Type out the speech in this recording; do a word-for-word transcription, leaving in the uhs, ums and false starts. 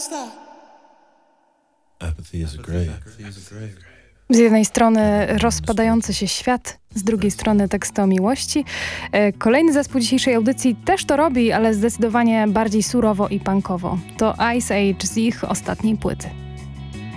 Apathy is a grave. Z jednej strony rozpadający się świat, z drugiej strony teksty o miłości. E, Kolejny zespół dzisiejszej audycji też to robi, ale zdecydowanie bardziej surowo i punkowo. To Ice Age z ich ostatniej płyty.